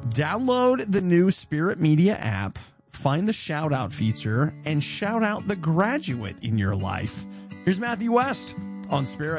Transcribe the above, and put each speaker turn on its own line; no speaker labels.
Download the new Spirit Media app, find the shout out feature, and shout out the graduate in your life. Here's Matthew West on Spirit.